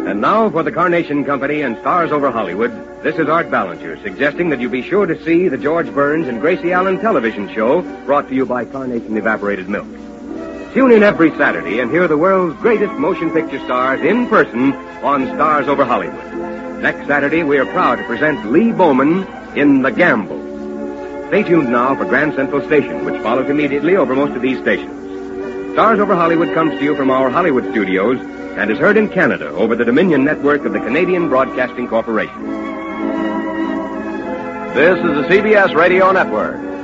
And now for the Carnation Company and Stars Over Hollywood, this is Art Ballinger suggesting that you be sure to see the George Burns and Gracie Allen television show brought to you by Carnation Evaporated Milk. Tune in every Saturday and hear the world's greatest motion picture stars in person on Stars Over Hollywood. Next Saturday, we are proud to present Lee Bowman in The Gamble. Stay tuned now for Grand Central Station, which follows immediately over most of these stations. Stars Over Hollywood comes to you from our Hollywood studios and is heard in Canada over the Dominion network of the Canadian Broadcasting Corporation. This is the CBS Radio Network.